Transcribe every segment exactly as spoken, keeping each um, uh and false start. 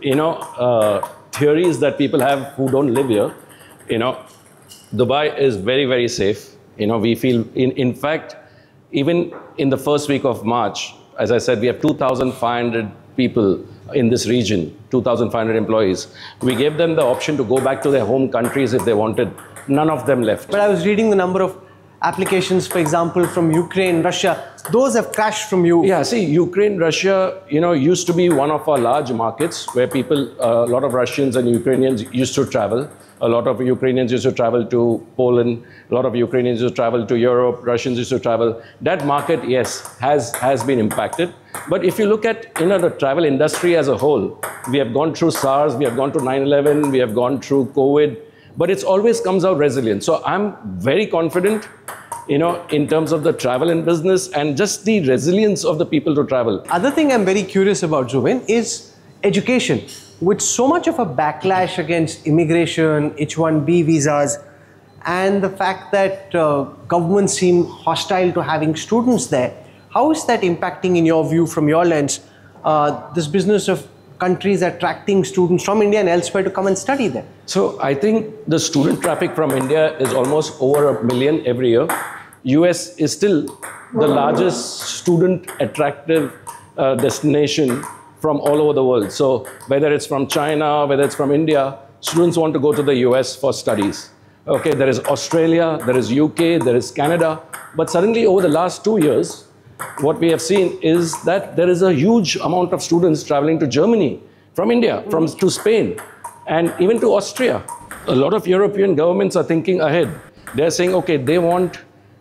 you know, uh, theories that people have who don't live here. You know, Dubai is very, very safe. You know, we feel, in, in fact, even in the first week of March, as I said, we have two thousand five hundred people in this region, two thousand five hundred employees. We gave them the option to go back to their home countries if they wanted. None of them left. But I was reading the number of applications, for example, from Ukraine, Russia. Those have crashed from you. Yeah, see, Ukraine, Russia, you know, used to be one of our large markets where people, uh, a lot of Russians and Ukrainians used to travel. A lot of Ukrainians used to travel to Poland. A lot of Ukrainians used to travel to Europe. Russians used to travel. That market, yes, has, has been impacted. But if you look at, you know, the travel industry as a whole, we have gone through SARS, we have gone to nine eleven, we have gone through COVID, but it's always comes out resilient. So I'm very confident, you know, in terms of the travel and business and just the resilience of the people to travel. Other thing I'm very curious about, Zubin, is education. With so much of a backlash against immigration, H one B visas, and the fact that uh, governments seem hostile to having students there, how is that impacting, in your view, from your lens, uh, this business of countries attracting students from India and elsewhere to come and study there? So I think the student traffic from India is almost over a million every year. U S is still the largest student attractive uh, destination from all over the world. So whether it's from China, whether it's from India, students want to go to the U S for studies. Okay, there is Australia, there is U K, there is Canada. But suddenly over the last two years, what we have seen is that there is a huge amount of students traveling to Germany from India, from to Spain, and even to Austria. A lot of European governments are thinking ahead. They're saying, okay, they want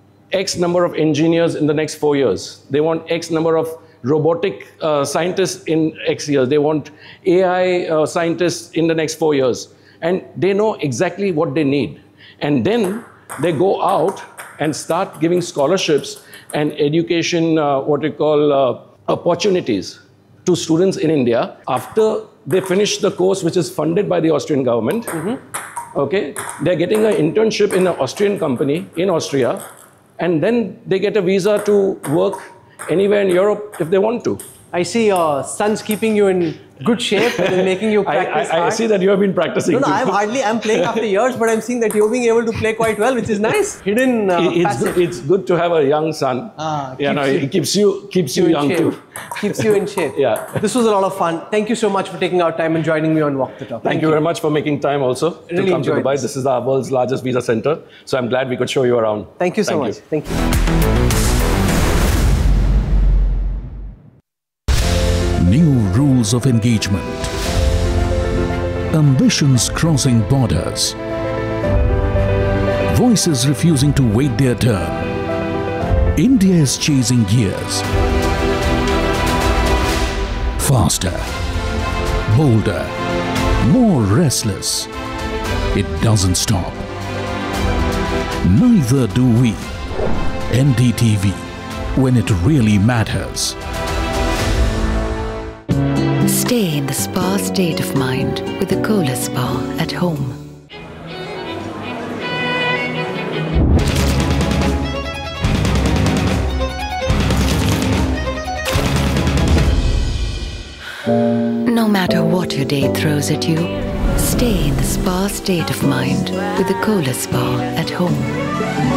X number of engineers in the next four years. They want X number of robotic uh, scientists in X years. They want A I uh, scientists in the next four years. And they know exactly what they need. And then they go out and start giving scholarships and education, uh, what we call uh, opportunities to students in India after they finish the course, which is funded by the Austrian government. Mm-hmm. Okay, they're getting an internship in an Austrian company in Austria, and then they get a visa to work anywhere in Europe if they want to. I see your son's keeping you in good shape and making you practice I, I, I see that you have been practicing. No, no, I'm hardly, I'm playing after years, but I'm seeing that you're being able to play quite well, which is nice. Hidden uh, it's, good, it's good to have a young son. Ah, yeah, no, it keeps you, keeps you, you young too. Keeps you in shape. Yeah. This was a lot of fun. Thank you so much for taking out time and joining me on Walk the Talk. Thank, Thank you very much for making time also really to come to Dubai. This. this is our world's largest visa center. So I'm glad we could show you around. Thank you so Thank much. You. Thank you. New rules of engagement. Ambitions crossing borders. Voices refusing to wait their turn. India is chasing gears. Faster, bolder, more restless. It doesn't stop. Neither do we. N D T V, when it really matters. Stay in the spa state of mind with the Kohler Spa at home. No matter what your day throws at you, stay in the spa state of mind with the Kohler Spa at home.